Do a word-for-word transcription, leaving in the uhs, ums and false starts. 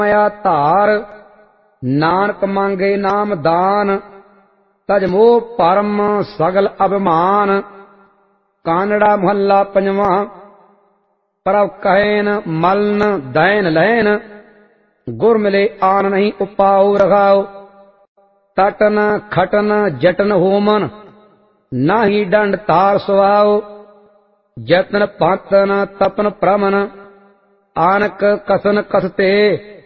ਮਾਇਆ ਧਾਰ ਨਾਨਕ ਮੰਗੇ ਨਾਮ ਦਾਨ ਤਜ ਮੋਹ ਪਰਮ ਸਗਲ ਅਭਿਮਾਨ। ਕਾਨੜਾ ਮੁਹੱਲਾ ਪੰਜਵਾਂ। ਪ੍ਰਭ ਕਹਿਨ ਮਲਨ ਦੈਨ ਲੈਨ ਗੁਰ ਮਿਲੇ ਆਨ ਨਹੀਂ ਉਪਾਉ ਰਖਾਉ। ਤਟਨ ਖਟਨ ਜਟਨ ਹੋਮਨ ਨਾਹੀ ਡੰਡ ਤਾਰ ਸੁਆਉ। ਜਤਨ ਪਾਤਨ ਤਪਨ ਪ੍ਰਮਨ ਆਨਕ ਕਸਨ ਕਸਤੇ